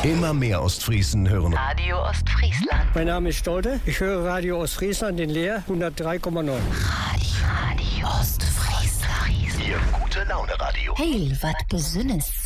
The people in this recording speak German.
Immer mehr Ostfriesen hören Radio Ostfriesland. Mein Name ist Stolte. Ich höre Radio Ostfriesland in Leer 103,9. Radio Ostfriesland. Ihr gute Laune Radio. Hey, wat Besünnes.